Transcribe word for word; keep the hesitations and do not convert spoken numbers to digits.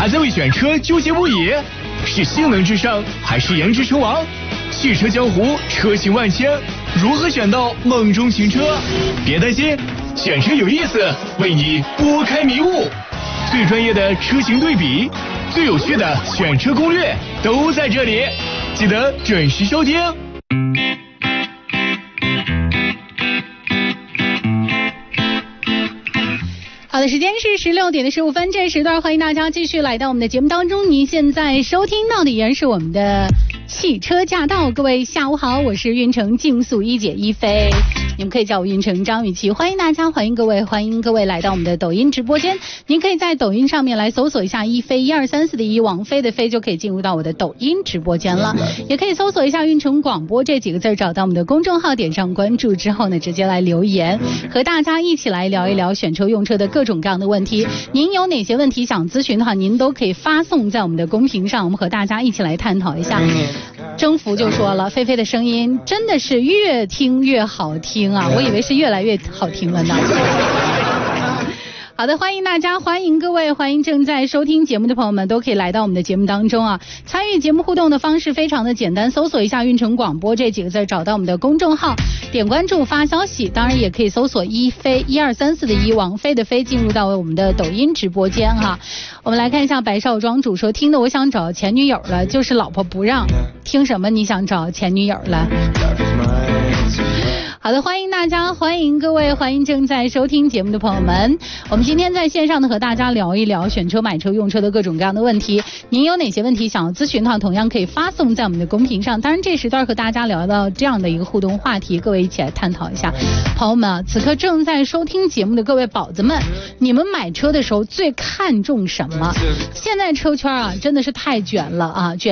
还在为选车纠结不已？是性能至上还是颜值称王？汽车江湖车型万千，如何选到梦中情车？别担心，选车有意思，为你拨开迷雾。最专业的车型对比，最有趣的选车攻略都在这里，记得准时收听。 好的，时间是十六点的十五分，这时段欢迎大家继续来到我们的节目当中。您现在收听到的依然是我们的汽车驾到，各位下午好，我是运城竞速一姐一飞，你们可以叫我运城张雨绮，欢迎大家，欢迎各位，欢迎各位来到我们的抖音直播间。您可以在抖音上面来搜索一下一飞一二三四的一王菲的飞，就可以进入到我的抖音直播间了。也可以搜索一下运城广播这几个字，找到我们的公众号，点上关注之后呢，直接来留言，和大家一起来聊一聊选车用车的各种各样的问题。您有哪些问题想咨询的话，您都可以发送在我们的公屏上，我们和大家一起来探讨一下。征服就说了，菲菲的声音真的是越听越好听啊，我以为是越来越好听了呢。好的，欢迎大家，欢迎各位，欢迎正在收听节目的朋友们，都可以来到我们的节目当中啊。参与节目互动的方式非常的简单，搜索一下运城广播这几个字，找到我们的公众号，点关注发消息，当然也可以搜索一飞一二三四的一王菲的飞，进入到我们的抖音直播间哈。我们来看一下白少庄主说，听的我想找前女友了，就是老婆不让。听什么你想找前女友了？好的，欢迎大家，欢迎各位，欢迎正在收听节目的朋友们。我们今天在线上呢，和大家聊一聊选车、买车、用车的各种各样的问题。您有哪些问题想要咨询的话，同样可以发送在我们的公屏上。当然，这时段和大家聊到这样的一个互动话题，各位一起来探讨一下。朋友们，此刻正在收听节目的各位宝子们，你们买车的时候最看重什么？现在车圈啊，真的是太卷了啊，卷。